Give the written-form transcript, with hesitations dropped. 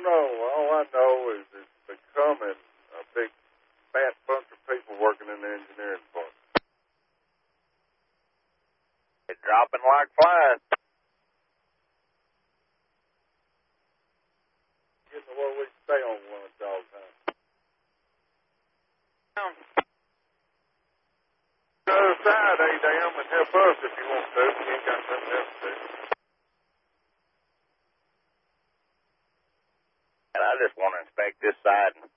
know. All I know is it's becoming a big, fat bunch of people working in the engineering department. It's dropping like flies. Getting to where we stay on one at all times. The other side, A-Dam, and help us if you want to. You ain't got nothing else to do. And I just want to inspect this side and